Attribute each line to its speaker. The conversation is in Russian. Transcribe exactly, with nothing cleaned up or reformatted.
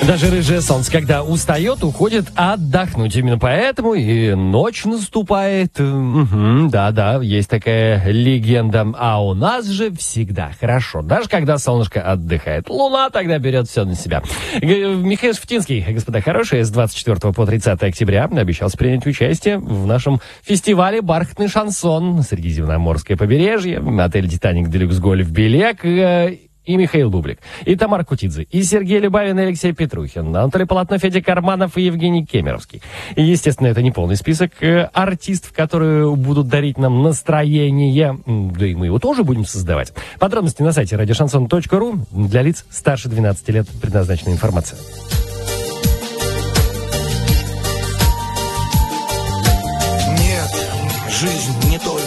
Speaker 1: Даже рыжее солнце, когда устает, уходит отдохнуть. Именно поэтому и ночь наступает. Угу, да-да, есть такая легенда. А у нас же всегда хорошо. Даже когда солнышко отдыхает. Луна тогда берет все на себя. Михаил Шафутинский, господа хорошие, с двадцать четвёртого по тридцатое октября обещался принять участие в нашем фестивале «Бархатный шансон». Средиземноморское побережье, отель «Титаник Делюкс Гольф Белек». И Михаил Бублик, и Тамара Кутидзе, и Сергей Любавин, и Алексей Петрухин, Анатолий Полотно, Федя Карманов и Евгений Кемеровский. И, естественно, это не полный список э, артистов, которые будут дарить нам настроение. Да и мы его тоже будем создавать. Подробности на сайте радиошансон точка ру. Для лиц старше двенадцати лет предназначена информация.
Speaker 2: Нет, жизнь не только